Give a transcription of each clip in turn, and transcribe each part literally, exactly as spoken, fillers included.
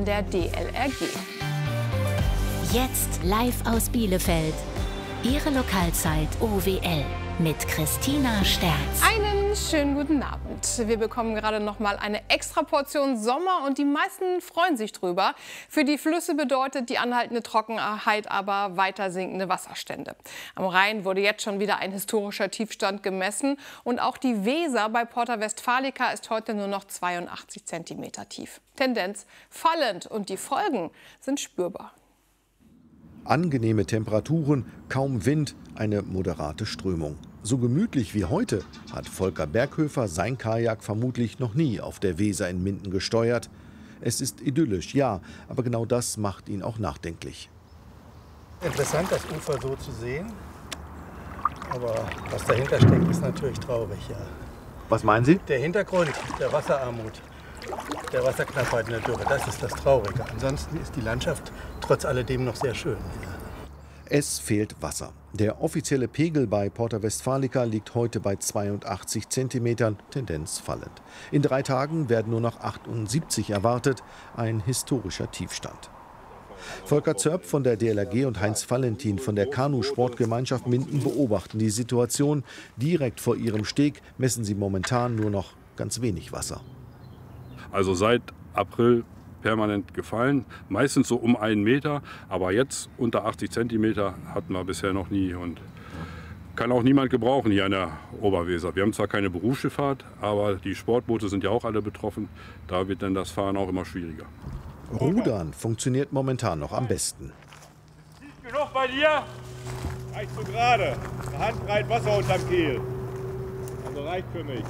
von der D L R G. Jetzt live aus Bielefeld. Ihre Lokalzeit O W L mit Christina Sterz. Einen schönen guten Abend. Wir bekommen gerade noch mal eine extra Portion Sommer und die meisten freuen sich drüber. Für die Flüsse bedeutet die anhaltende Trockenheit aber weiter sinkende Wasserstände. Am Rhein wurde jetzt schon wieder ein historischer Tiefstand gemessen und auch die Weser bei Porta Westfalica ist heute nur noch zweiundachtzig Zentimeter tief. Tendenz fallend und die Folgen sind spürbar. Angenehme Temperaturen, kaum Wind, eine moderate Strömung. So gemütlich wie heute hat Volker Berghöfer sein Kajak vermutlich noch nie auf der Weser in Minden gesteuert. Es ist idyllisch, ja, aber genau das macht ihn auch nachdenklich. Interessant, das Ufer so zu sehen, aber was dahinter steckt, ist natürlich traurig. Ja. Was meinen Sie? Der Hintergrund der Wasserarmut, der Wasserknappheit in der Dürre, das ist das Traurige. Ansonsten ist die Landschaft trotz alledem noch sehr schön. Ja. Es fehlt Wasser. Der offizielle Pegel bei Porta Westfalica liegt heute bei zweiundachtzig Zentimetern, Tendenz fallend. In drei Tagen werden nur noch achtundsiebzig erwartet, ein historischer Tiefstand. Volker Zörp von der D L R G und Heinz Valentin von der Kanu-Sportgemeinschaft Minden beobachten die Situation. Direkt vor ihrem Steg messen sie momentan nur noch ganz wenig Wasser. Also seit April permanent gefallen, meistens so um einen Meter, aber jetzt unter achtzig Zentimeter hatten wir bisher noch nie und kann auch niemand gebrauchen hier an der Oberweser. Wir haben zwar keine Berufsschifffahrt, aber die Sportboote sind ja auch alle betroffen, da wird dann das Fahren auch immer schwieriger. Rudern funktioniert momentan noch am besten. Tief genug bei dir? Reicht so gerade, eine Handbreit Wasser unterm Kiel, also reicht für mich.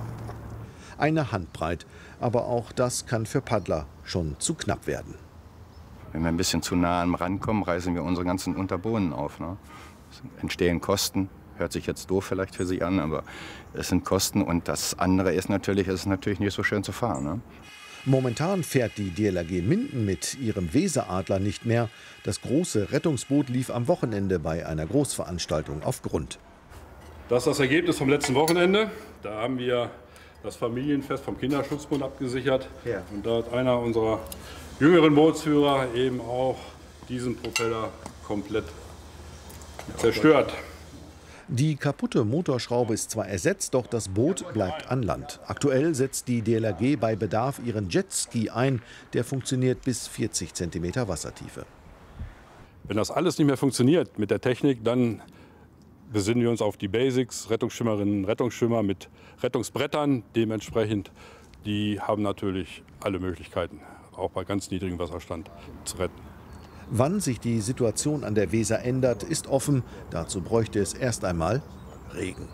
Eine Handbreit, aber auch das kann für Paddler schon zu knapp werden. Wenn wir ein bisschen zu nah am Rand kommen, reißen wir unsere ganzen Unterbohnen auf. Ne? Es entstehen Kosten, hört sich jetzt doof vielleicht für Sie an, aber es sind Kosten. Und das andere ist natürlich, es ist natürlich nicht so schön zu fahren. Ne? Momentan fährt die D L R G Minden mit ihrem Weseradler nicht mehr. Das große Rettungsboot lief am Wochenende bei einer Großveranstaltung auf Grund. Das ist das Ergebnis vom letzten Wochenende. Da haben wir das Familienfest vom Kinderschutzbund abgesichert. Ja. Und da hat einer unserer jüngeren Bootsführer eben auch diesen Propeller komplett zerstört. Die kaputte Motorschraube ist zwar ersetzt, doch das Boot bleibt an Land. Aktuell setzt die D L R G bei Bedarf ihren Jetski ein. Der funktioniert bis vierzig Zentimeter Wassertiefe. Wenn das alles nicht mehr funktioniert mit der Technik, dann besinnen wir uns auf die Basics, Rettungsschwimmerinnen, Rettungsschwimmer mit Rettungsbrettern. Dementsprechend, die haben natürlich alle Möglichkeiten, auch bei ganz niedrigem Wasserstand zu retten. Wann sich die Situation an der Weser ändert, ist offen. Dazu bräuchte es erst einmal Regen.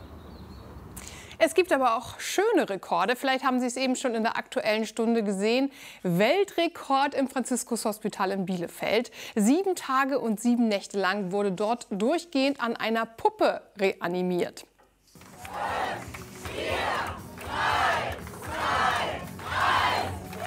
Es gibt aber auch schöne Rekorde. Vielleicht haben Sie es eben schon in der Aktuellen Stunde gesehen. Weltrekord im Franziskus-Hospital in Bielefeld. Sieben Tage und sieben Nächte lang wurde dort durchgehend an einer Puppe reanimiert. Fünf, vier, drei, zwei,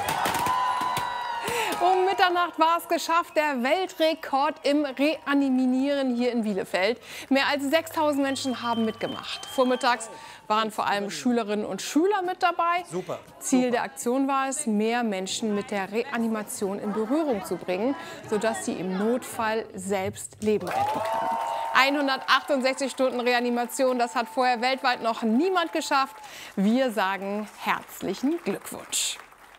eins. Um Mitternacht war es geschafft, der Weltrekord im Reanimieren hier in Bielefeld. Mehr als sechstausend Menschen haben mitgemacht. Vormittags waren vor allem Schülerinnen und Schüler mit dabei. Super, Ziel super. der Aktion war es, mehr Menschen mit der Reanimation in Berührung zu bringen, sodass sie im Notfall selbst Leben retten können. hundertachtundsechzig Stunden Reanimation, das hat vorher weltweit noch niemand geschafft. Wir sagen herzlichen Glückwunsch.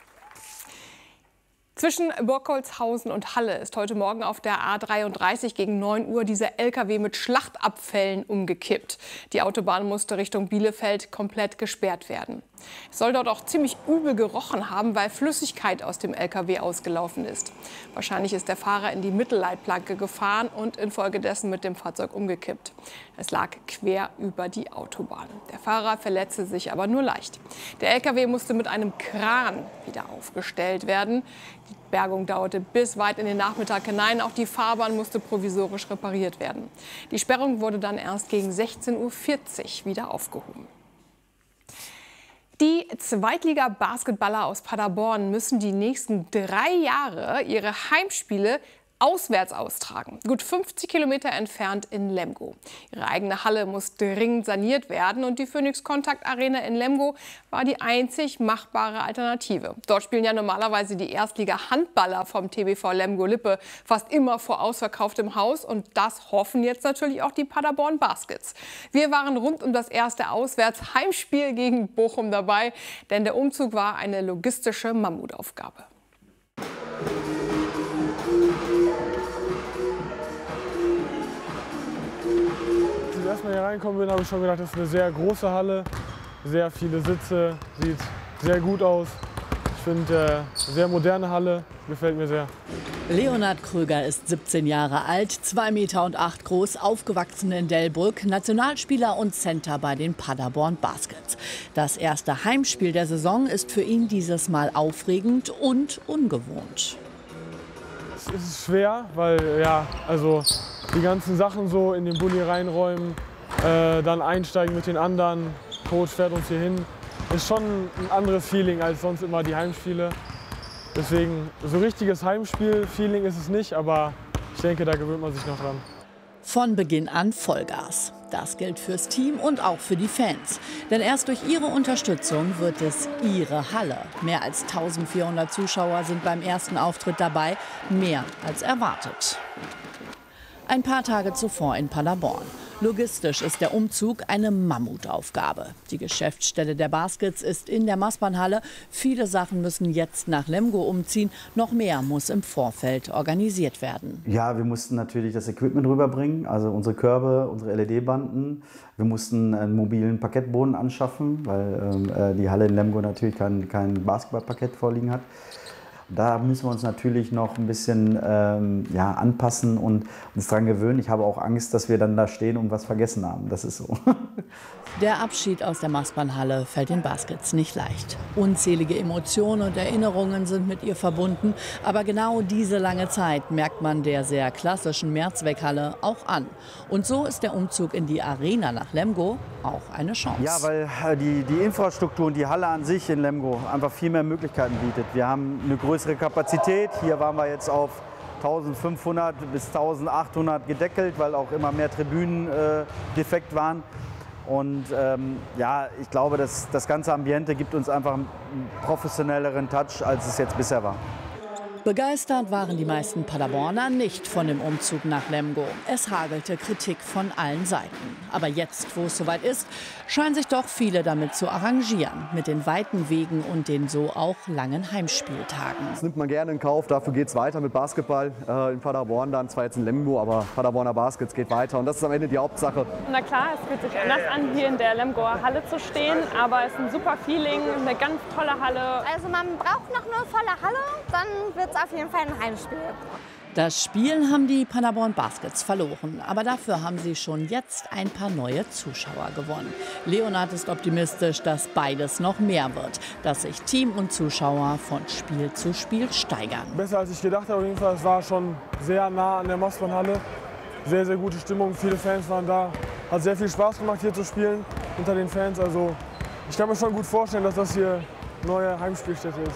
Zwischen Burgholzhausen und Halle ist heute Morgen auf der A dreiunddreißig gegen neun Uhr dieser L K W mit Schlachtabfällen umgekippt. Die Autobahn musste Richtung Bielefeld komplett gesperrt werden. Es soll dort auch ziemlich übel gerochen haben, weil Flüssigkeit aus dem L K W ausgelaufen ist. Wahrscheinlich ist der Fahrer in die Mittelleitplanke gefahren und infolgedessen mit dem Fahrzeug umgekippt. Es lag quer über die Autobahn. Der Fahrer verletzte sich aber nur leicht. Der L K W musste mit einem Kran wieder aufgestellt werden. Die Bergung dauerte bis weit in den Nachmittag hinein. Auch die Fahrbahn musste provisorisch repariert werden. Die Sperrung wurde dann erst gegen sechzehn Uhr vierzig wieder aufgehoben. Die Zweitliga-Basketballer aus Paderborn müssen die nächsten drei Jahre ihre Heimspiele auswärts austragen. Gut fünfzig Kilometer entfernt in Lemgo. Ihre eigene Halle muss dringend saniert werden und die Phoenix Contact Arena in Lemgo war die einzig machbare Alternative. Dort spielen ja normalerweise die Erstliga-Handballer vom T B V Lemgo-Lippe fast immer vor ausverkauftem Haus und das hoffen jetzt natürlich auch die Paderborn Baskets. Wir waren rund um das erste Auswärts-Heimspiel gegen Bochum dabei, denn der Umzug war eine logistische Mammutaufgabe. Als ich erstmal hier reinkommen bin, habe ich schon gedacht, das ist eine sehr große Halle, sehr viele Sitze, sieht sehr gut aus. Ich finde, äh, sehr moderne Halle, gefällt mir sehr. Leonhard Kröger ist siebzehn Jahre alt, zwei Meter und acht groß, aufgewachsen in Delbrück, Nationalspieler und Center bei den Paderborn Baskets. Das erste Heimspiel der Saison ist für ihn dieses Mal aufregend und ungewohnt. Es ist schwer, weil ja, also die ganzen Sachen so in den Bulli reinräumen, äh, dann einsteigen mit den anderen, Coach fährt uns hier hin. Ist schon ein anderes Feeling als sonst immer die Heimspiele. Deswegen, so richtiges Heimspiel-Feeling ist es nicht, aber ich denke, da gewöhnt man sich noch dran. Von Beginn an Vollgas. Das gilt fürs Team und auch für die Fans. Denn erst durch ihre Unterstützung wird es ihre Halle. Mehr als eintausendvierhundert Zuschauer sind beim ersten Auftritt dabei, mehr als erwartet. Ein paar Tage zuvor in Paderborn. Logistisch ist der Umzug eine Mammutaufgabe. Die Geschäftsstelle der Baskets ist in der Maßbahnhalle. Viele Sachen müssen jetzt nach Lemgo umziehen. Noch mehr muss im Vorfeld organisiert werden. Ja, wir mussten natürlich das Equipment rüberbringen, also unsere Körbe, unsere L E D-Banden. Wir mussten einen mobilen Parkettboden anschaffen, weil äh, die Halle in Lemgo natürlich kein, kein Basketballparkett vorliegen hat. Da müssen wir uns natürlich noch ein bisschen ähm, ja, anpassen und uns daran gewöhnen. Ich habe auch Angst, dass wir dann da stehen und was vergessen haben. Das ist so. Der Abschied aus der Maßbahnhalle fällt den Baskets nicht leicht. Unzählige Emotionen und Erinnerungen sind mit ihr verbunden. Aber genau diese lange Zeit merkt man der sehr klassischen Mehrzweckhalle auch an. Und so ist der Umzug in die Arena nach Lemgo auch eine Chance. Ja, weil die, die Infrastruktur und die Halle an sich in Lemgo einfach viel mehr Möglichkeiten bietet. Wir haben eine größere Kapazität. Hier waren wir jetzt auf eintausendfünfhundert bis eintausendachthundert gedeckelt, weil auch immer mehr Tribünen äh, defekt waren. Und ähm, ja, ich glaube, dass das ganze Ambiente gibt uns einfach einen professionelleren Touch, als es jetzt bisher war. Begeistert waren die meisten Paderborner nicht von dem Umzug nach Lemgo. Es hagelte Kritik von allen Seiten. Aber jetzt, wo es soweit ist, scheinen sich doch viele damit zu arrangieren. Mit den weiten Wegen und den so auch langen Heimspieltagen. Das nimmt man gerne in Kauf. Dafür geht es weiter mit Basketball äh, in Paderborn. Dann zwar jetzt in Lemgo, aber Paderborner Baskets geht weiter. Und das ist am Ende die Hauptsache. Na klar, es fühlt sich anders an, hier in der Lemgoer Halle zu stehen. Aber es ist ein super Feeling, eine ganz tolle Halle. Also man braucht noch eine volle Halle, dann wird es auf jeden Fall ein Heimspiel. Das Spiel haben die Paderborn Baskets verloren. Aber dafür haben sie schon jetzt ein paar neue Zuschauer gewonnen. Leonhard ist optimistisch, dass beides noch mehr wird. Dass sich Team und Zuschauer von Spiel zu Spiel steigern. Besser als ich gedacht habe auf jeden Fall. Es war schon sehr nah an der Maßbahnhalle. Sehr, sehr gute Stimmung. Viele Fans waren da. Hat sehr viel Spaß gemacht, hier zu spielen unter den Fans. Also ich kann mir schon gut vorstellen, dass das hier neue Heimspielstätte ist.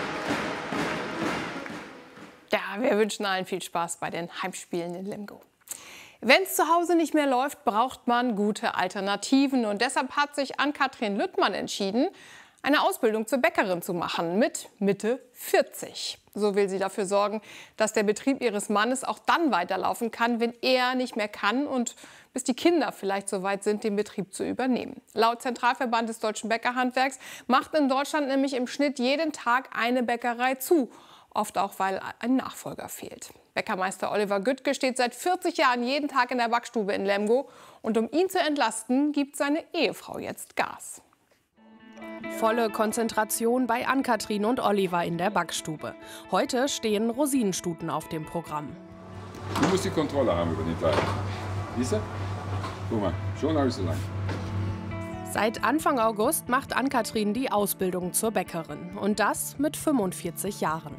Ja, wir wünschen allen viel Spaß bei den Heimspielen in Lemgo. Wenn es zu Hause nicht mehr läuft, braucht man gute Alternativen. Und deshalb hat sich Ann-Kathrin Lüttmann entschieden, eine Ausbildung zur Bäckerin zu machen mit Mitte vierzig. So will sie dafür sorgen, dass der Betrieb ihres Mannes auch dann weiterlaufen kann, wenn er nicht mehr kann und bis die Kinder vielleicht so weit sind, den Betrieb zu übernehmen. Laut Zentralverband des deutschen Bäckerhandwerks macht in Deutschland nämlich im Schnitt jeden Tag eine Bäckerei zu. Oft auch, weil ein Nachfolger fehlt. Bäckermeister Oliver Güttke steht seit vierzig Jahren jeden Tag in der Backstube in Lemgo. Und um ihn zu entlasten, gibt seine Ehefrau jetzt Gas. Volle Konzentration bei Ann-Kathrin und Oliver in der Backstube. Heute stehen Rosinenstuten auf dem Programm. Du musst die Kontrolle haben über den Teig. Siehst du? Guck mal, schon habe ich so lang. Seit Anfang August macht Ann-Kathrin die Ausbildung zur Bäckerin. Und das mit fünfundvierzig Jahren.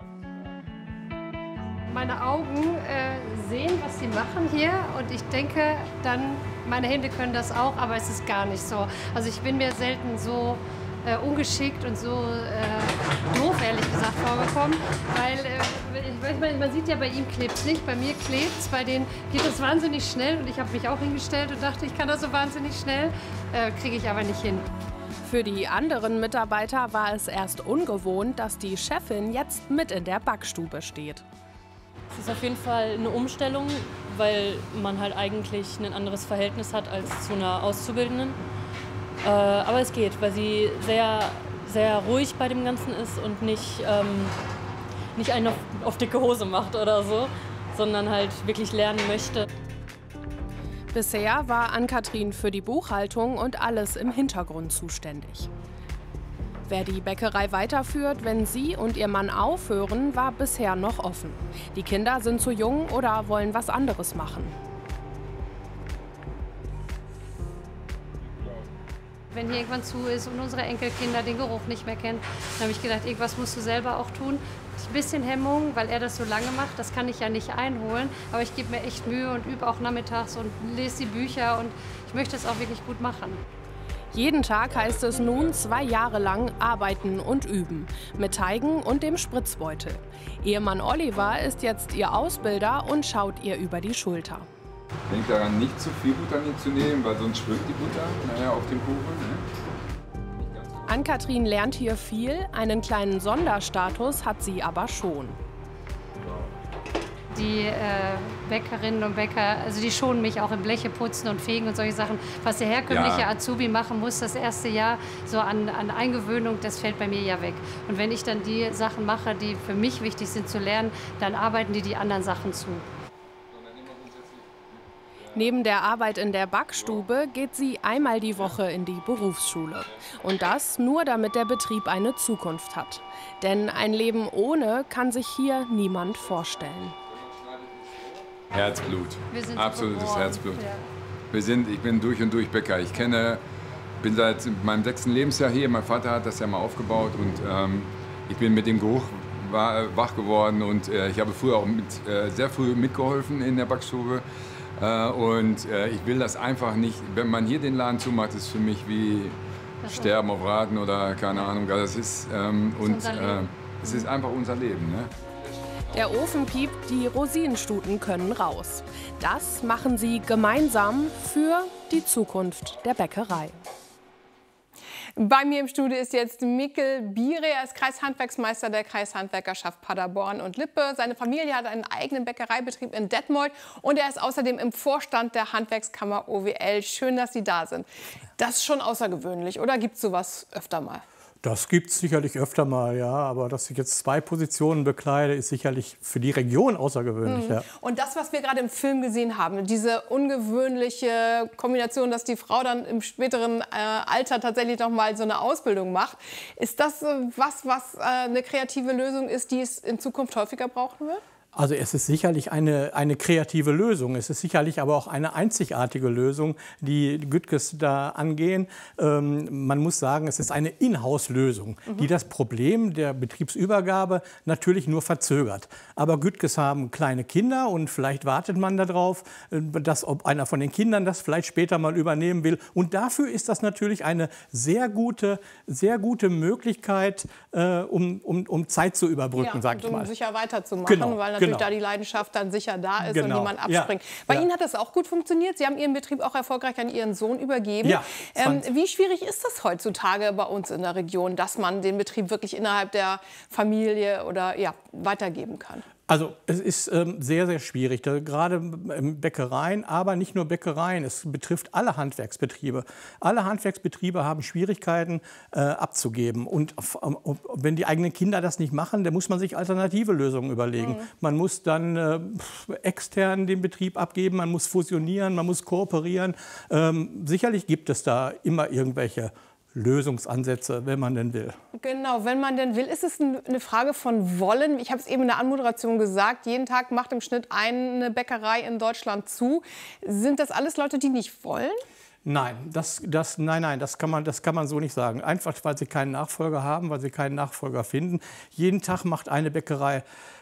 Meine Augen äh, sehen, was sie machen hier, und ich denke dann, meine Hände können das auch, aber es ist gar nicht so. Also ich bin mir selten so äh, ungeschickt und so äh, doof, ehrlich gesagt, vorgekommen, weil äh, Ich meine, man sieht ja, bei ihm klebt es nicht, bei mir klebt es, bei denen geht es wahnsinnig schnell und ich habe mich auch hingestellt und dachte, ich kann das so wahnsinnig schnell, äh, kriege ich aber nicht hin. Für die anderen Mitarbeiter war es erst ungewohnt, dass die Chefin jetzt mit in der Backstube steht. Es ist auf jeden Fall eine Umstellung, weil man halt eigentlich ein anderes Verhältnis hat als zu einer Auszubildenden. Äh, aber es geht, weil sie sehr, sehr ruhig bei dem Ganzen ist und nicht, ähm, nicht einen auf, auf dicke Hose macht oder so, sondern halt wirklich lernen möchte. Bisher war Ann-Kathrin für die Buchhaltung und alles im Hintergrund zuständig. Wer die Bäckerei weiterführt, wenn sie und ihr Mann aufhören, war bisher noch offen. Die Kinder sind zu jung oder wollen was anderes machen. Wenn hier irgendwann zu ist und unsere Enkelkinder den Geruch nicht mehr kennen, dann habe ich gedacht, irgendwas musst du selber auch tun. Ein bisschen Hemmung, weil er das so lange macht, das kann ich ja nicht einholen. Aber ich gebe mir echt Mühe und übe auch nachmittags und lese die Bücher und ich möchte es auch wirklich gut machen. Jeden Tag heißt es nun zwei Jahre lang arbeiten und üben. Mit Teigen und dem Spritzbeutel. Ehemann Oliver ist jetzt ihr Ausbilder und schaut ihr über die Schulter. Denkt daran, nicht zu viel Butter zu nehmen, weil sonst schwimmt die Butter nachher auf dem Kuchen. Ne? Ann-Kathrin lernt hier viel, einen kleinen Sonderstatus hat sie aber schon. Die äh, Bäckerinnen und Bäcker, also die schonen mich auch im Bleche putzen und fegen und solche Sachen. Was der herkömmliche ja. Azubi machen muss, das erste Jahr so an, an Eingewöhnung, das fällt bei mir ja weg. Und wenn ich dann die Sachen mache, die für mich wichtig sind zu lernen, dann arbeiten die die anderen Sachen zu. Neben der Arbeit in der Backstube geht sie einmal die Woche in die Berufsschule. Und das nur, damit der Betrieb eine Zukunft hat. Denn ein Leben ohne kann sich hier niemand vorstellen. Herzblut, Wir sind absolutes geboren. Herzblut. Ja. Wir sind, ich bin durch und durch Bäcker. Ich kenne, bin seit meinem sechsten Lebensjahr hier. Mein Vater hat das ja mal aufgebaut und ähm, ich bin mit dem Geruch war, wach geworden. Und äh, ich habe früher auch mit, äh, sehr früh mitgeholfen in der Backstube. Äh, und äh, ich will das einfach nicht, wenn man hier den Laden zumacht, ist es für mich wie Sterben auf Raten oder keine Ahnung. Das ist, ähm, und, unser Leben. Äh, es ist einfach unser Leben. Ne? Der Ofen piept, die Rosinenstuten können raus. Das machen sie gemeinsam für die Zukunft der Bäckerei. Bei mir im Studio ist jetzt Mikkel Biere. Er ist Kreishandwerksmeister der Kreishandwerkerschaft Paderborn und Lippe. Seine Familie hat einen eigenen Bäckereibetrieb in Detmold und er ist außerdem im Vorstand der Handwerkskammer O W L. Schön, dass Sie da sind. Das ist schon außergewöhnlich, oder gibt es sowas öfter mal? Das gibt es sicherlich öfter mal, ja. Aber dass ich jetzt zwei Positionen bekleide, ist sicherlich für die Region außergewöhnlich. Mhm. Ja. Und das, was wir gerade im Film gesehen haben, diese ungewöhnliche Kombination, dass die Frau dann im späteren äh, Alter tatsächlich noch mal so eine Ausbildung macht, ist das äh, was, was äh, eine kreative Lösung ist, die es in Zukunft häufiger brauchen wird? Also es ist sicherlich eine, eine kreative Lösung. Es ist sicherlich aber auch eine einzigartige Lösung, die Gütkes da angehen. Ähm, man muss sagen, es ist eine Inhouse-Lösung, mhm. die das Problem der Betriebsübergabe natürlich nur verzögert. Aber Gütkes haben kleine Kinder und vielleicht wartet man darauf, dass ob einer von den Kindern das vielleicht später mal übernehmen will. Und dafür ist das natürlich eine sehr gute, sehr gute Möglichkeit, äh, um, um, um Zeit zu überbrücken, ja, sag ich um mal. sicher weiterzumachen, genau. weil natürlich genau. da die Leidenschaft dann sicher da ist genau. und niemand abspringt. Ja. Bei ja. Ihnen hat das auch gut funktioniert. Sie haben Ihren Betrieb auch erfolgreich an Ihren Sohn übergeben. Ja, ähm, wie schwierig ist das heutzutage bei uns in der Region, dass man den Betrieb wirklich innerhalb der Familie oder ja, weitergeben kann? Also es ist ähm, sehr, sehr schwierig, da, gerade in Bäckereien, aber nicht nur Bäckereien, es betrifft alle Handwerksbetriebe. Alle Handwerksbetriebe haben Schwierigkeiten äh, abzugeben und äh, wenn die eigenen Kinder das nicht machen, dann muss man sich alternative Lösungen überlegen. Mhm. Man muss dann äh, extern den Betrieb abgeben, man muss fusionieren, man muss kooperieren. Ähm, sicherlich gibt es da immer irgendwelche Lösungsansätze, wenn man denn will. Genau, wenn man denn will, ist es eine Frage von Wollen. Ich habe es eben in der Anmoderation gesagt, jeden Tag macht im Schnitt eine Bäckerei in Deutschland zu. Sind das alles Leute, die nicht wollen? Nein, das, das, nein, nein, das kann man, das kann man so nicht sagen. Einfach, weil sie keinen Nachfolger haben, weil sie keinen Nachfolger finden. Jeden Tag macht eine Bäckerei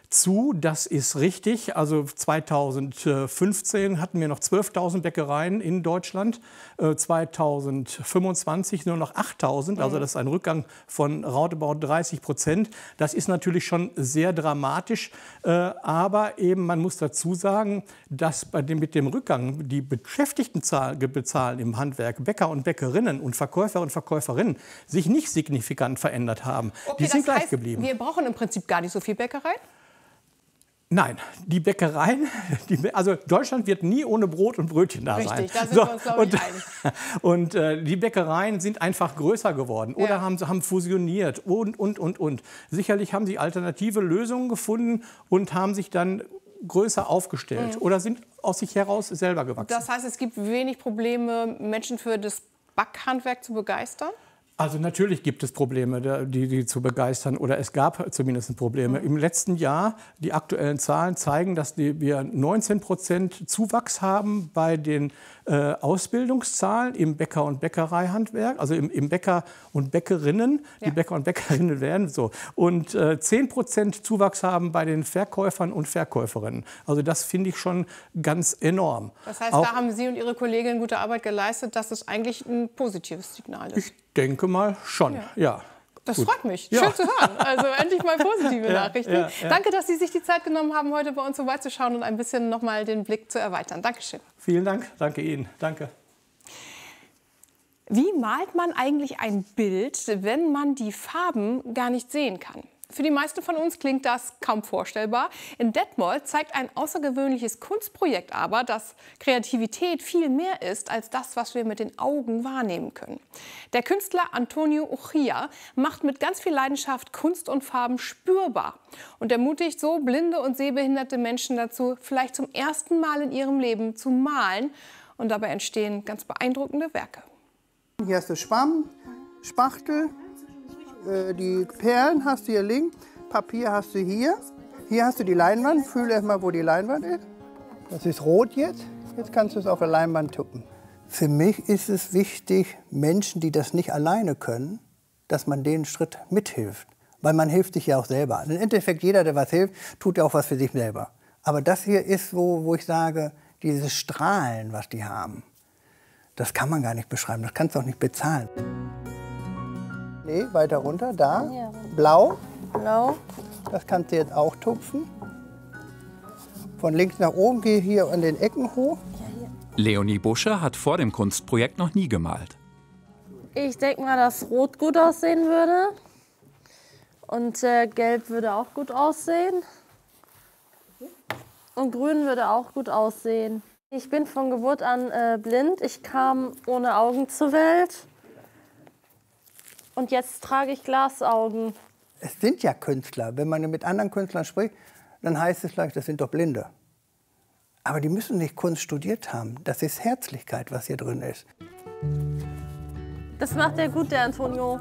zu, das ist richtig. Also zweitausendfünfzehn hatten wir noch zwölftausend Bäckereien in Deutschland, äh, zweitausendfünfundzwanzig nur noch achttausend, also das ist ein Rückgang von roundabout dreißig Prozent. Das ist natürlich schon sehr dramatisch, äh, aber eben man muss dazu sagen, dass bei dem, mit dem Rückgang die Beschäftigtenzahl bezahlen im Handwerk, Bäcker und Bäckerinnen und Verkäufer und Verkäuferinnen sich nicht signifikant verändert haben. Okay, die sind das gleich heißt, geblieben. Wir brauchen im Prinzip gar nicht so viel Bäckereien? Nein, die Bäckereien, die, also Deutschland wird nie ohne Brot und Brötchen da sein. Richtig, da sind so, wir uns, glaube ich, und, einig. Und äh, die Bäckereien sind einfach größer geworden oder Ja. haben, haben fusioniert und, und, und, und. Sicherlich haben sie alternative Lösungen gefunden und haben sich dann größer aufgestellt Mhm. oder sind aus sich heraus selber gewachsen. Das heißt, es gibt wenig Probleme, Menschen für das Backhandwerk zu begeistern? Also natürlich gibt es Probleme, die, die zu begeistern, oder es gab zumindest Probleme. Mhm. Im letzten Jahr, die aktuellen Zahlen zeigen, dass die, wir neunzehn Prozent Zuwachs haben bei den äh, Ausbildungszahlen im Bäcker- und Bäckereihandwerk, also im, im Bäcker und Bäckerinnen, ja. Die Bäcker und Bäckerinnen werden so. Und äh, zehn Prozent Zuwachs haben bei den Verkäufern und Verkäuferinnen. Also das finde ich schon ganz enorm. Das heißt, Auch, da haben Sie und Ihre Kollegin gute Arbeit geleistet. Das ist eigentlich ein positives Signal ist. Ich denke mal schon, ja. ja. Das Gut. freut mich. Ja. Schön zu hören. Also endlich mal positive Ja, Nachrichten. ja, ja. Danke, dass Sie sich die Zeit genommen haben, heute bei uns vorbeizuschauen und ein bisschen noch mal den Blick zu erweitern. Dankeschön. Vielen Dank. Danke Ihnen. Danke. Wie malt man eigentlich ein Bild, wenn man die Farben gar nicht sehen kann? Für die meisten von uns klingt das kaum vorstellbar. In Detmold zeigt ein außergewöhnliches Kunstprojekt aber, dass Kreativität viel mehr ist als das, was wir mit den Augen wahrnehmen können. Der Künstler Antonio Uchilla macht mit ganz viel Leidenschaft Kunst und Farben spürbar und ermutigt so blinde und sehbehinderte Menschen dazu, vielleicht zum ersten Mal in ihrem Leben zu malen. Und dabei entstehen ganz beeindruckende Werke. Hier hast du Schwamm, Spachtel. Die Perlen hast du hier links, Papier hast du hier. Hier hast du die Leinwand. Fühle erst mal, wo die Leinwand ist. Das ist rot jetzt. Jetzt kannst du es auf der Leinwand tuppen. Für mich ist es wichtig, Menschen, die das nicht alleine können, dass man den Schritt mithilft. Weil man hilft sich ja auch selber. Im Endeffekt, jeder, der was hilft, tut ja auch was für sich selber. Aber das hier ist, wo, wo ich sage, dieses Strahlen, was die haben, das kann man gar nicht beschreiben. Das kannst du auch nicht bezahlen. Nee, weiter runter, da. Ja. Blau. Blau. Das kannst du jetzt auch tupfen. Von links nach oben, geh hier an den Ecken hoch. Leonie Busche hat vor dem Kunstprojekt noch nie gemalt. Ich denke mal, dass Rot gut aussehen würde. Und äh, Gelb würde auch gut aussehen. Und Grün würde auch gut aussehen. Ich bin von Geburt an äh, blind. Ich kam ohne Augen zur Welt. Und jetzt trage ich Glasaugen. Es sind ja Künstler. Wenn man mit anderen Künstlern spricht, dann heißt es gleich, das sind doch Blinde. Aber die müssen nicht Kunst studiert haben. Das ist Herzlichkeit, was hier drin ist. Das macht er gut, der Antonio.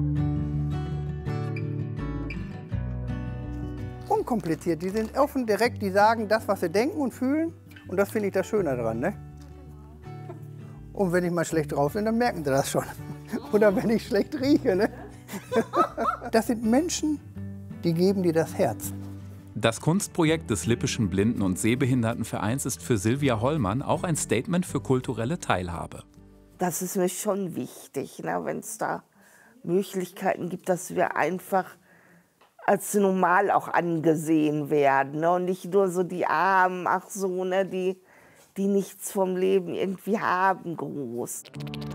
Unkompliziert. Die sind offen, direkt, die sagen das, was sie denken und fühlen. Und das finde ich das Schöne daran, ne? Und wenn ich mal schlecht drauf bin, dann merken sie das schon. Oder wenn ich schlecht rieche, ne? Das sind Menschen, die geben dir das Herz. Das Kunstprojekt des Lippischen Blinden- und Sehbehindertenvereins ist für Silvia Hollmann auch ein Statement für kulturelle Teilhabe. Das ist mir schon wichtig, ne, wenn es da Möglichkeiten gibt, dass wir einfach als normal auch angesehen werden. Ne? Und nicht nur so die Armen, ach so, ne, die, die nichts vom Leben irgendwie haben, groß.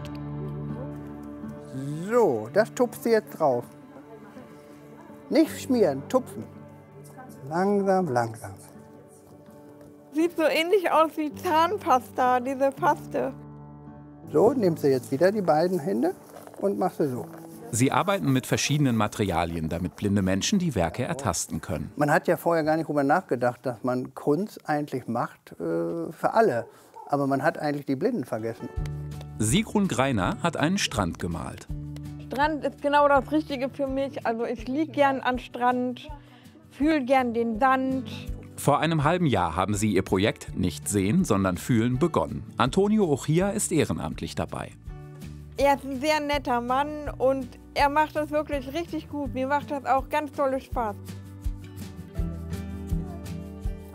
So, das tupfst du jetzt drauf. Nicht schmieren, tupfen. Langsam, langsam. Sieht so ähnlich aus wie Zahnpasta, diese Paste. So, nimmst du jetzt wieder die beiden Hände und machst du so. Sie arbeiten mit verschiedenen Materialien, damit blinde Menschen die Werke ertasten können. Man hat ja vorher gar nicht darüber nachgedacht, dass man Kunst eigentlich macht äh, für alle. Aber man hat eigentlich die Blinden vergessen. Sigrun Greiner hat einen Strand gemalt. Strand ist genau das Richtige für mich. Also ich liege gern am Strand, fühle gern den Sand. Vor einem halben Jahr haben sie ihr Projekt Nicht sehen, sondern fühlen begonnen. Antonio Uchilla ist ehrenamtlich dabei. Er ist ein sehr netter Mann und er macht das wirklich richtig gut. Mir macht das auch ganz tolle Spaß.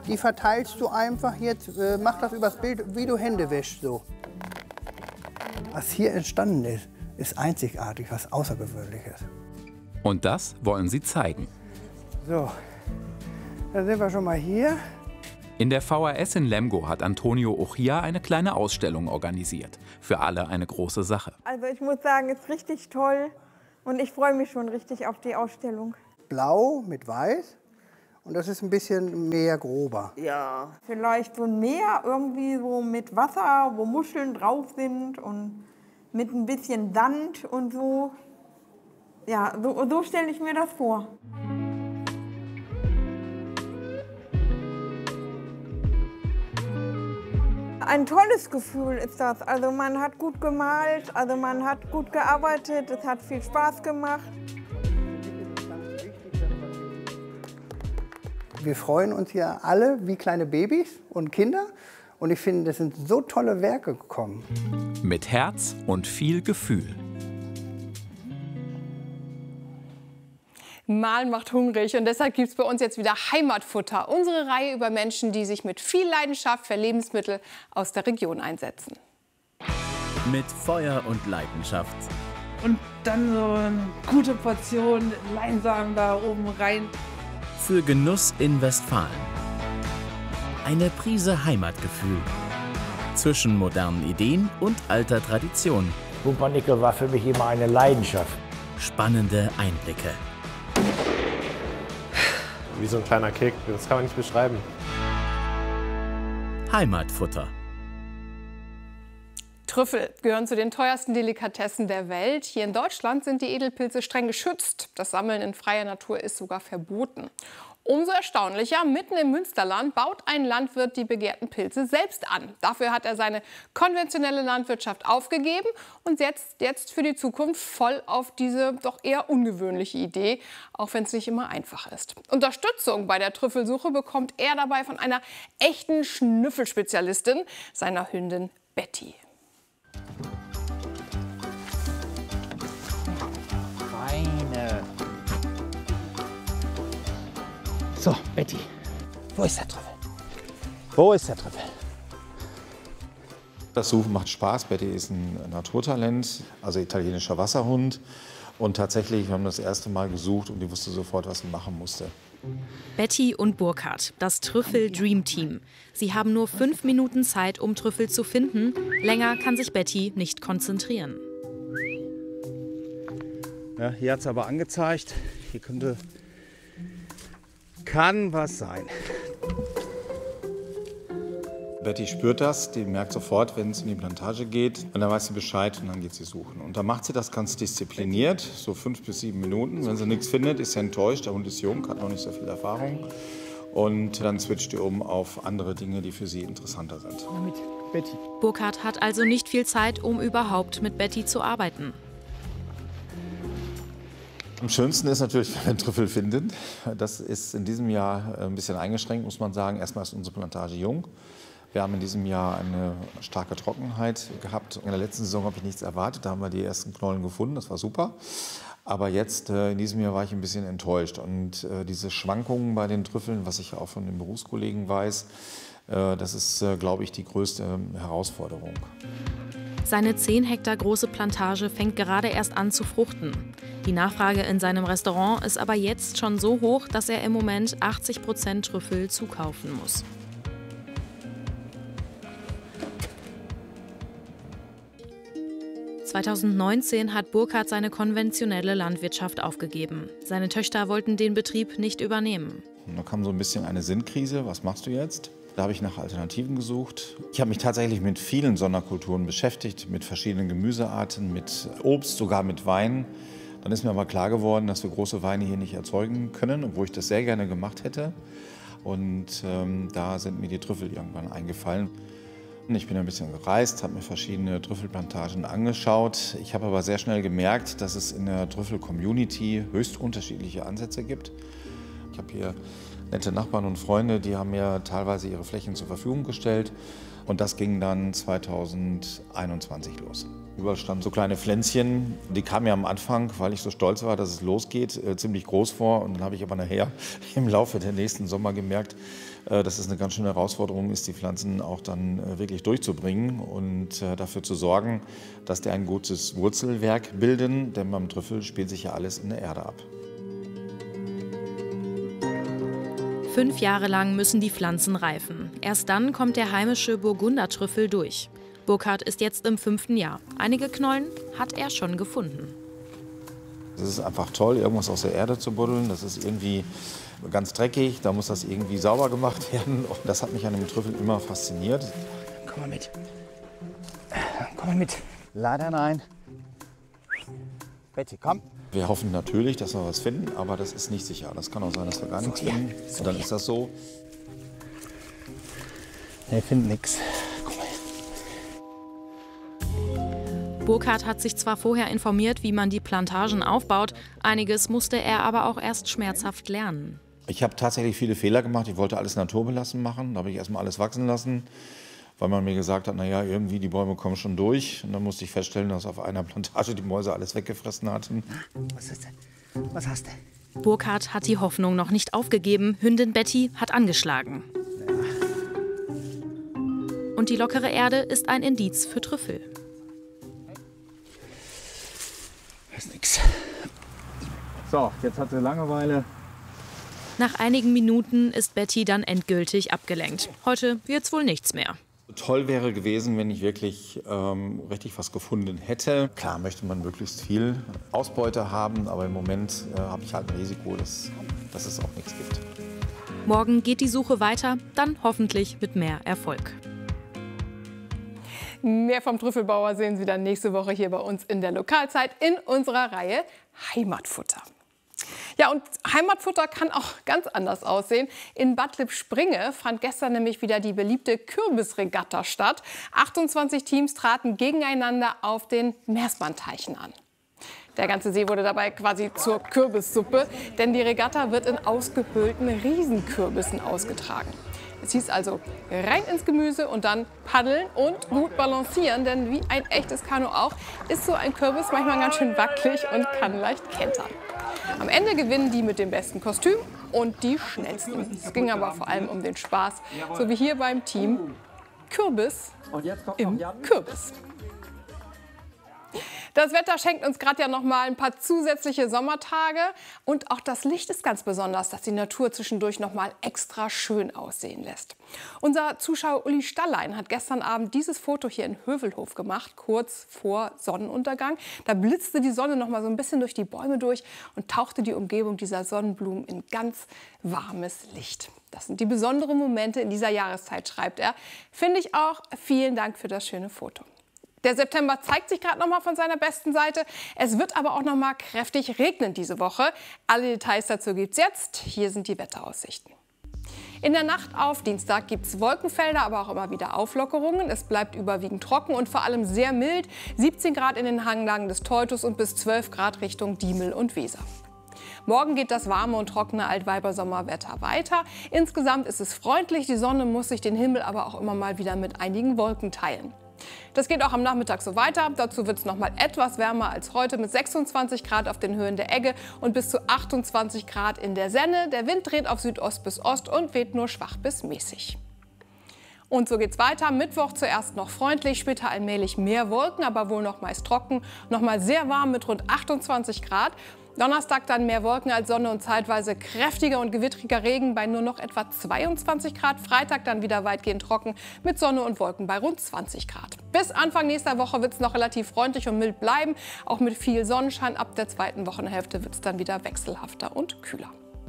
Die verteilst du einfach jetzt, äh, mach das übers Bild, wie du Hände wäschst. So. Was hier entstanden ist, ist einzigartig, was Außergewöhnliches. Und das wollen sie zeigen. So, da sind wir schon mal hier. In der V H S in Lemgo hat Antonio Ochia eine kleine Ausstellung organisiert. Für alle eine große Sache. Also ich muss sagen, es ist richtig toll und ich freue mich schon richtig auf die Ausstellung. Blau mit Weiß und das ist ein bisschen mehr grober. Ja. Vielleicht so ein Meer irgendwie so mit Wasser, wo Muscheln drauf sind und mit ein bisschen Sand und so. Ja, so, so stelle ich mir das vor. Ein tolles Gefühl ist das. Also man hat gut gemalt, also man hat gut gearbeitet, es hat viel Spaß gemacht. Wir freuen uns hier alle wie kleine Babys und Kinder. Und ich finde, das sind so tolle Werke gekommen. Mit Herz und viel Gefühl. Malen macht hungrig und deshalb gibt es bei uns jetzt wieder Heimatfutter. Unsere Reihe über Menschen, die sich mit viel Leidenschaft für Lebensmittel aus der Region einsetzen. Mit Feuer und Leidenschaft. Und dann so eine gute Portion Leinsamen da oben rein. Für Genuss in Westfalen. Eine Prise Heimatgefühl. Zwischen modernen Ideen und alter Tradition. Pumpernickel war für mich immer eine Leidenschaft. Spannende Einblicke. Wie so ein kleiner Kick, das kann man nicht beschreiben. Heimatfutter. Trüffel gehören zu den teuersten Delikatessen der Welt. Hier in Deutschland sind die Edelpilze streng geschützt. Das Sammeln in freier Natur ist sogar verboten. Umso erstaunlicher, mitten im Münsterland baut ein Landwirt die begehrten Pilze selbst an. Dafür hat er seine konventionelle Landwirtschaft aufgegeben und setzt jetzt für die Zukunft voll auf diese doch eher ungewöhnliche Idee, auch wenn es nicht immer einfach ist. Unterstützung bei der Trüffelsuche bekommt er dabei von einer echten Schnüffelspezialistin, seiner Hündin Betty. Feine. So, Betty, wo ist der Trüffel? Wo ist der Trüffel? Das Suchen macht Spaß. Betty ist ein Naturtalent, also italienischer Wasserhund. Und tatsächlich, wir haben das erste Mal gesucht und die wusste sofort, was sie machen musste. Betty und Burkhard, das Trüffel-Dream-Team. Sie haben nur fünf Minuten Zeit, um Trüffel zu finden. Länger kann sich Betty nicht konzentrieren. Ja, hier hat es aber angezeigt, hier könnte, kann was sein. Betty spürt das, die merkt sofort, wenn es in die Plantage geht. Und dann weiß sie Bescheid und dann geht sie suchen. Und dann macht sie das ganz diszipliniert, so fünf bis sieben Minuten. Wenn sie nichts findet, ist sie enttäuscht. Der Hund ist jung, hat noch nicht so viel Erfahrung. Und dann switcht ihr um auf andere Dinge, die für sie interessanter sind. Mit Betty. Burkhard hat also nicht viel Zeit, um überhaupt mit Betty zu arbeiten. Am schönsten ist natürlich, wenn wir einen Trüffel finden. Das ist in diesem Jahr ein bisschen eingeschränkt, muss man sagen. Erstmal ist unsere Plantage jung. Wir haben in diesem Jahr eine starke Trockenheit gehabt. In der letzten Saison habe ich nichts erwartet. Da haben wir die ersten Knollen gefunden. Das war super. Aber jetzt, in diesem Jahr, war ich ein bisschen enttäuscht. Und diese Schwankungen bei den Trüffeln, was ich auch von den Berufskollegen weiß, das ist, glaube ich, die größte Herausforderung. Seine zehn Hektar große Plantage fängt gerade erst an zu fruchten. Die Nachfrage in seinem Restaurant ist aber jetzt schon so hoch, dass er im Moment achtzig Prozent Trüffel zukaufen muss. zweitausendneunzehn hat Burkhard seine konventionelle Landwirtschaft aufgegeben. Seine Töchter wollten den Betrieb nicht übernehmen. Und da kam so ein bisschen eine Sinnkrise. Was machst du jetzt? Da habe ich nach Alternativen gesucht. Ich habe mich tatsächlich mit vielen Sonderkulturen beschäftigt, mit verschiedenen Gemüsearten, mit Obst, sogar mit Wein. Dann ist mir aber klar geworden, dass wir große Weine hier nicht erzeugen können, obwohl ich das sehr gerne gemacht hätte. Und ähm, da sind mir die Trüffel irgendwann eingefallen. Ich bin ein bisschen gereist, habe mir verschiedene Trüffelplantagen angeschaut. Ich habe aber sehr schnell gemerkt, dass es in der Trüffel-Community höchst unterschiedliche Ansätze gibt. Ich habe hier nette Nachbarn und Freunde, die haben mir teilweise ihre Flächen zur Verfügung gestellt. Und das ging dann zweitausendeinundzwanzig los. Überall standen so kleine Pflänzchen. Die kamen mir am Anfang, weil ich so stolz war, dass es losgeht, ziemlich groß vor. Und dann habe ich aber nachher im Laufe der nächsten Sommer gemerkt, dass es eine ganz schöne Herausforderung ist, die Pflanzen auch dann wirklich durchzubringen und dafür zu sorgen, dass die ein gutes Wurzelwerk bilden. Denn beim Trüffel spielt sich ja alles in der Erde ab. Fünf Jahre lang müssen die Pflanzen reifen. Erst dann kommt der heimische Burgundertrüffel durch. Burkhard ist jetzt im fünften Jahr. Einige Knollen hat er schon gefunden. Es ist einfach toll, irgendwas aus der Erde zu buddeln. Das ist irgendwie ganz dreckig, da muss das irgendwie sauber gemacht werden. Und das hat mich an dem Trüffel immer fasziniert. Komm mal mit. Komm mal mit. Leider nein. Betty, komm. Wir hoffen natürlich, dass wir was finden, aber das ist nicht sicher. Das kann auch sein, dass wir gar nichts so, finden. So, und dann ist das so. Wir finden nichts. Burkhard hat sich zwar vorher informiert, wie man die Plantagen aufbaut, einiges musste er aber auch erst schmerzhaft lernen. Ich habe tatsächlich viele Fehler gemacht. Ich wollte alles naturbelassen machen. Da habe ich erstmal alles wachsen lassen, weil man mir gesagt hat, naja, irgendwie die Bäume kommen schon durch. Und dann musste ich feststellen, dass auf einer Plantage die Mäuse alles weggefressen hatten. Was ist denn? Was hast du? Burkhard hat die Hoffnung noch nicht aufgegeben. Hündin Betty hat angeschlagen. Und die lockere Erde ist ein Indiz für Trüffel. Das ist nix. So, jetzt hat sie Langeweile. Nach einigen Minuten ist Betty dann endgültig abgelenkt. Heute wird's wohl nichts mehr. Toll wäre gewesen, wenn ich wirklich ähm, richtig was gefunden hätte. Klar möchte man möglichst viel Ausbeute haben, aber im Moment äh, habe ich halt ein Risiko, dass, dass es auch nichts gibt. Morgen geht die Suche weiter, dann hoffentlich mit mehr Erfolg. Mehr vom Trüffelbauer sehen Sie dann nächste Woche hier bei uns in der Lokalzeit in unserer Reihe Heimatfutter. Ja, und Heimatfutter kann auch ganz anders aussehen. In Bad Lippspringe fand gestern nämlich wieder die beliebte Kürbisregatta statt. achtundzwanzig Teams traten gegeneinander auf den Meersmann-Teichen an. Der ganze See wurde dabei quasi zur Kürbissuppe, denn die Regatta wird in ausgehöhlten Riesenkürbissen ausgetragen. Es hieß also rein ins Gemüse und dann paddeln und gut balancieren, denn wie ein echtes Kanu auch, ist so ein Kürbis manchmal ganz schön wackelig und kann leicht kentern. Am Ende gewinnen die mit dem besten Kostüm und die schnellsten. Es ging aber vor allem um den Spaß, so wie hier beim Team Kürbis im Kürbis. Das Wetter schenkt uns gerade ja noch mal ein paar zusätzliche Sommertage. Und auch das Licht ist ganz besonders, das die Natur zwischendurch noch mal extra schön aussehen lässt. Unser Zuschauer Uli Stallein hat gestern Abend dieses Foto hier in Hövelhof gemacht, kurz vor Sonnenuntergang. Da blitzte die Sonne noch mal so ein bisschen durch die Bäume durch und tauchte die Umgebung dieser Sonnenblumen in ganz warmes Licht. Das sind die besonderen Momente in dieser Jahreszeit, schreibt er. Finde ich auch. Vielen Dank für das schöne Foto. Der September zeigt sich gerade noch mal von seiner besten Seite. Es wird aber auch noch mal kräftig regnen diese Woche. Alle Details dazu gibt's jetzt. Hier sind die Wetteraussichten. In der Nacht auf Dienstag gibt es Wolkenfelder, aber auch immer wieder Auflockerungen. Es bleibt überwiegend trocken und vor allem sehr mild. siebzehn Grad in den Hanglagen des Teutos und bis zwölf Grad Richtung Diemel und Weser. Morgen geht das warme und trockene Altweibersommerwetter weiter. Insgesamt ist es freundlich. Die Sonne muss sich den Himmel aber auch immer mal wieder mit einigen Wolken teilen. Das geht auch am Nachmittag so weiter. Dazu wird es noch mal etwas wärmer als heute mit sechsundzwanzig Grad auf den Höhen der Egge und bis zu achtundzwanzig Grad in der Senne. Der Wind dreht auf Südost bis Ost und weht nur schwach bis mäßig. Und so geht's weiter. Mittwoch zuerst noch freundlich, später allmählich mehr Wolken, aber wohl noch meist trocken. Noch mal sehr warm mit rund achtundzwanzig Grad. Donnerstag dann mehr Wolken als Sonne und zeitweise kräftiger und gewittriger Regen bei nur noch etwa zweiundzwanzig Grad. Freitag dann wieder weitgehend trocken mit Sonne und Wolken bei rund zwanzig Grad. Bis Anfang nächster Woche wird es noch relativ freundlich und mild bleiben. Auch mit viel Sonnenschein. Ab der zweiten Wochenhälfte wird es dann wieder wechselhafter und kühler.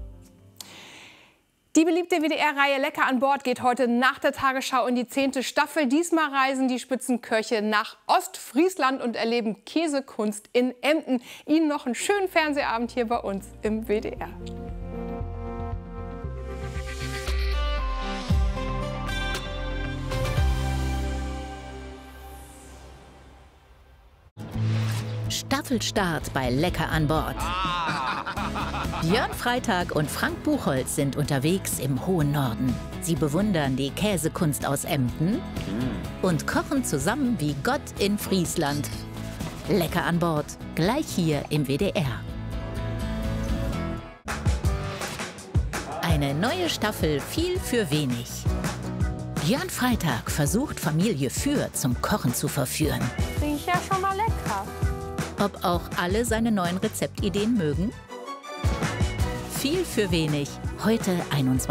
Die beliebte W D R-Reihe Lecker an Bord geht heute nach der Tagesschau in die zehnte Staffel. Diesmal reisen die Spitzenköche nach Ostfriesland und erleben Käsekunst in Emden. Ihnen noch einen schönen Fernsehabend hier bei uns im W D R. Staffelstart bei Lecker an Bord. Björn Freitag und Frank Buchholz sind unterwegs im hohen Norden. Sie bewundern die Käsekunst aus Emden und kochen zusammen wie Gott in Friesland. Lecker an Bord, gleich hier im W D R. Eine neue Staffel viel für wenig. Björn Freitag versucht Familie Für zum Kochen zu verführen. Riecht ja schon mal lecker. Ob auch alle seine neuen Rezeptideen mögen? Viel für wenig, heute einundzwanzig.